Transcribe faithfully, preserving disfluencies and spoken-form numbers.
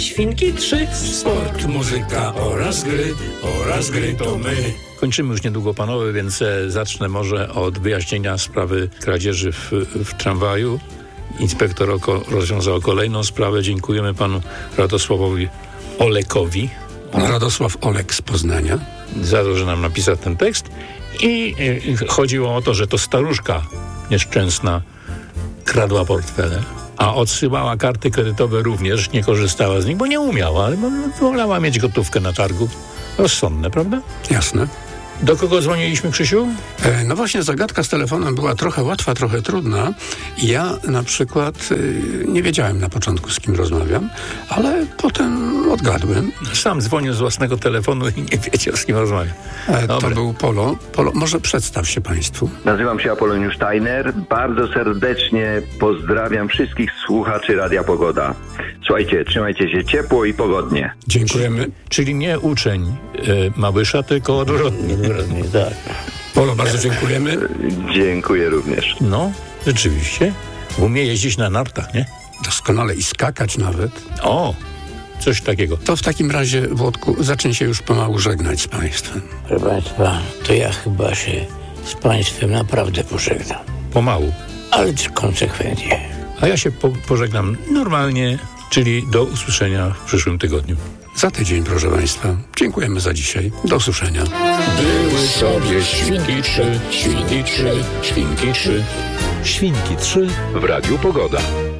Świnki trzy. Sport, muzyka oraz gry, oraz gry to my. Kończymy już niedługo, panowie, więc e, zacznę może od wyjaśnienia sprawy kradzieży w, w tramwaju. Inspektor oko rozwiązał kolejną sprawę. Dziękujemy panu Radosławowi Olekowi. Pan Radosław Olek z Poznania. Za to, że nam napisał ten tekst. I e, chodziło o to, że to staruszka nieszczęsna kradła portfele, a odsyłała karty kredytowe również, nie korzystała z nich, bo nie umiała, ale wolała mieć gotówkę na targu. Rozsądne, prawda? Jasne. Do kogo dzwoniliśmy, Krzysiu? E, no właśnie, zagadka z telefonem była trochę łatwa, trochę trudna. Ja na przykład y, nie wiedziałem na początku, z kim rozmawiam, ale potem odgadłem. Sam dzwonił z własnego telefonu i nie wiedział, z kim rozmawia. E, to był Polo. Polo. Może przedstaw się państwu. Nazywam się Apoloniusz Steiner. Bardzo serdecznie pozdrawiam wszystkich słuchaczy Radia Pogoda. Słuchajcie, trzymajcie się ciepło i pogodnie. Dziękujemy. Czyli nie uczeń y, Małysza, tylko odwrotnie. odwrotnie tak. Polo, bardzo dziękujemy. Dziękuję również. No, rzeczywiście. Umie jeździć na nartach, nie? Doskonale i skakać nawet. O, coś takiego. To w takim razie, Włodku, zacznij się już pomału żegnać z państwem. Proszę państwa, to ja chyba się z państwem naprawdę pożegnam. Pomału. Ale konsekwentnie. A ja się po, pożegnam normalnie, czyli do usłyszenia w przyszłym tygodniu. Za tydzień, proszę państwa. Dziękujemy za dzisiaj. Do usłyszenia. Były sobie świnki trzy, świnki trzy, świnki trzy. Świnki trzy W Radiu Pogoda.